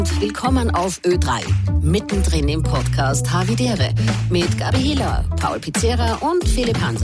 Willkommen auf Ö3, mittendrin im Podcast Havidere mit Gabi Hiller, Paul Pizzera und Philipp Hanser.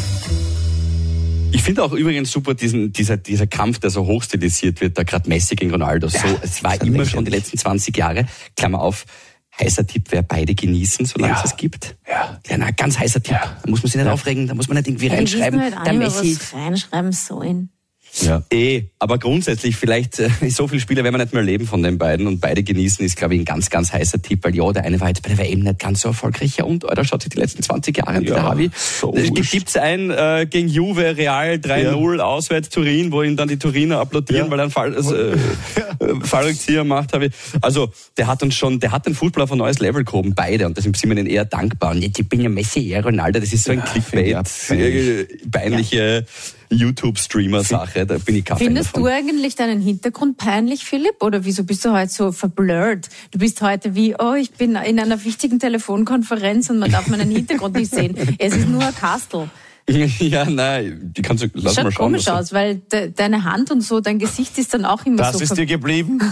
Ich finde auch übrigens super dieser Kampf, der so hochstilisiert wird, da gerade Messi gegen Ronaldo. Ja, so, es war immer schon die letzten 20 Jahre, Klammer auf, heißer Tipp, wer beide genießen, solange es gibt. Ja, na, ganz heißer Tipp. Da muss man sich nicht aufregen, da muss man nicht irgendwie reinschreiben. Halt der Messi reinschreiben sollen. Ja. Aber grundsätzlich vielleicht so viele Spieler werden wir nicht mehr erleben von den beiden und beide genießen ist, glaube ich, ein ganz, ganz heißer Tipp, weil der eine war jetzt bei der WM nicht ganz so erfolgreich. Ja, und da schaut sich die letzten 20 Jahre an, der Havi. So gibt's einen gegen Juve, Real 3-0 auswärts Turin, wo ihn dann die Turiner applaudieren, weil er einen Fallrückzieher macht. Also der hat den Fußball auf ein neues Level gehoben, beide, und deshalb sind wir ihnen eher dankbar. Und jetzt, ich bin ja Messi, Ronaldo, das ist so ein Clickbait, peinliche YouTube-Streamer-Sache, da bin ich kein Fan Findest du eigentlich deinen Hintergrund peinlich, Philipp? Oder wieso bist du heute so verblurrt? Du bist heute wie, ich bin in einer wichtigen Telefonkonferenz und man darf meinen Hintergrund nicht sehen. Es ist nur ein Kastel. Ja, nein, die kannst du, lass mal schauen. Schaut komisch aus, weil deine Hand und so, dein Gesicht ist dann auch immer das so. Das ist dir geblieben?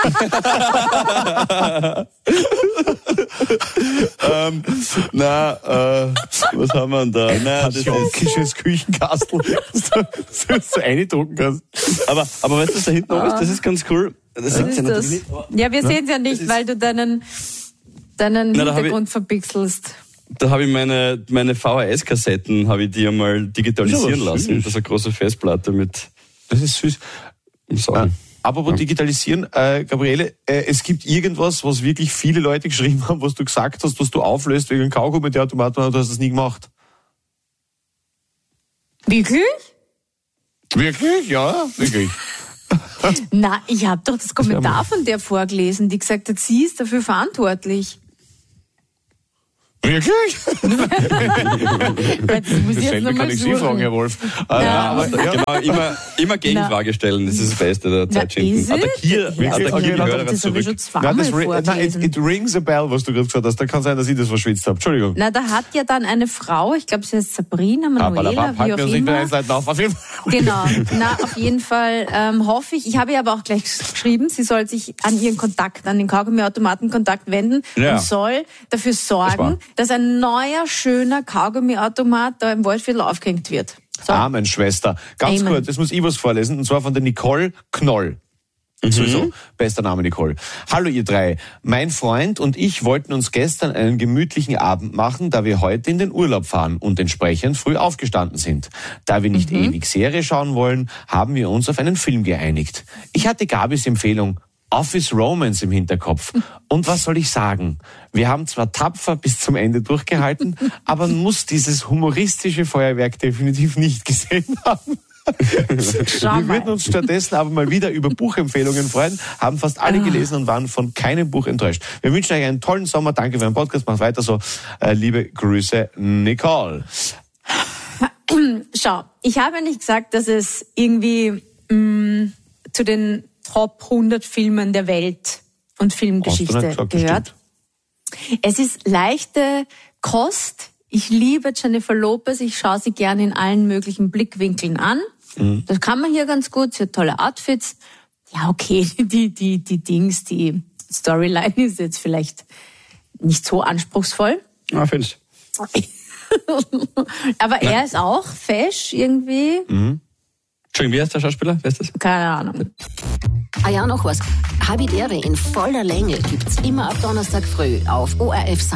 Was haben wir denn da? Das ist ein kisches Küchenkastel, das du reindrucken kannst. Aber weißt du, was da hinten noch ist? Das ist ganz cool. Das ist ja das. Nicht. Ja, wir sehen es ja nicht, weil du deinen Hintergrund verpixelst. Da habe ich meine VHS-Kassetten, habe ich die einmal digitalisieren lassen. Das ist eine große Festplatte mit. Das ist süß. Apropos digitalisieren, Gabriele, es gibt irgendwas, was wirklich viele Leute geschrieben haben, was du gesagt hast, was du auflöst wegen Kaugummi, der Automaten, und du hast das nie gemacht. Wirklich? Wirklich? Ja, wirklich. Na, ich habe doch das Kommentar von der vorgelesen, die gesagt hat, sie ist dafür verantwortlich. Wirklich? Das muss ich jetzt kann ich Sie fragen, Herr Wolf. Genau, immer Gegenfrage stellen, das ist das Beste der Zeit schinden. Attackiere die Hörer zurück. It rings a bell, was du gerade gesagt hast. Da kann sein, dass ich das verschwitzt habe. Entschuldigung. Na, da hat ja dann eine Frau, ich glaube, sie heißt Sabrina, Manuela, wie auch immer. Genau, auf jeden Fall hoffe ich habe ihr aber auch gleich geschrieben, sie soll sich an den Kaugummiautomaten-Kontakt wenden und soll dafür sorgen, dass ein neuer, schöner Kaugummiautomat da im Waldviertel aufgehängt wird. So. Amen, Schwester. Ganz kurz, jetzt muss ich was vorlesen, und zwar von der Nicole Knoll. Sowieso, bester Name Nicole. Hallo ihr drei. Mein Freund und ich wollten uns gestern einen gemütlichen Abend machen, da wir heute in den Urlaub fahren und entsprechend früh aufgestanden sind. Da wir nicht ewig Serie schauen wollen, haben wir uns auf einen Film geeinigt. Ich hatte Gabis Empfehlung Office Romance im Hinterkopf. Und was soll ich sagen? Wir haben zwar tapfer bis zum Ende durchgehalten, aber man muss dieses humoristische Feuerwerk definitiv nicht gesehen haben. Wir würden uns stattdessen aber mal wieder über Buchempfehlungen freuen, haben fast alle gelesen und waren von keinem Buch enttäuscht. Wir wünschen euch einen tollen Sommer. Danke für den Podcast. Macht weiter so. Liebe Grüße, Nicole. Schau, ich habe nicht gesagt, dass es irgendwie zu den Top 100 Filmen der Welt und Filmgeschichte gehört. Es ist leichte Kost. Ich liebe Jennifer Lopez. Ich schaue sie gerne in allen möglichen Blickwinkeln an. Das kann man hier ganz gut. Sie hat tolle Outfits. Ja, okay, die Storyline ist jetzt vielleicht nicht so anspruchsvoll. Ja, finde ich. Aber er ist auch fesch irgendwie. Entschuldigung, wie heißt der Schauspieler? Wer ist das? Keine Ahnung. Noch was. Havidere in voller Länge gibt's immer ab Donnerstag früh auf ORF